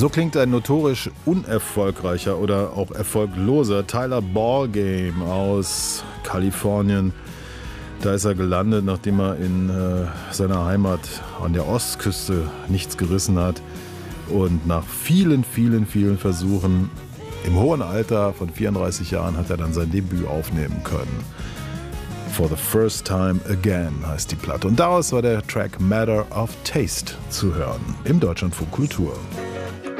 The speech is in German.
So klingt ein notorisch unerfolgreicher oder auch erfolgloser Tyler Ballgame aus Kalifornien. Da ist er gelandet, nachdem er in seiner Heimat an der Ostküste nichts gerissen hat. Und nach vielen Versuchen im hohen Alter von 34 Jahren hat er dann sein Debüt aufnehmen können. For the First Time Again heißt die Platte. Und daraus war der Track Matter of Taste zu hören im Deutschlandfunk Kultur.